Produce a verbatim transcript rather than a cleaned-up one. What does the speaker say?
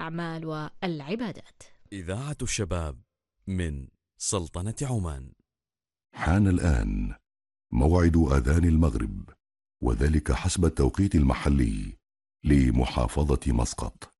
الأعمال والعبادات. إذاعة الشباب من سلطنة عمان. حان الآن موعد آذان المغرب، وذلك حسب التوقيت المحلي لمحافظة مسقط.